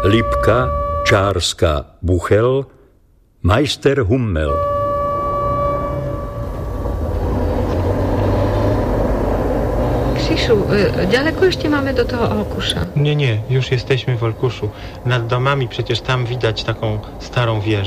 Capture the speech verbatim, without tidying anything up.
Lipka, Čárska, Buchel, majster Hummel. Krzysiu, ďaleko ešte máme do toho Olkusza? Nie, nie, już jesteśmy w Olkuszu. Nad domami przecież tam widać taką starą wieżę.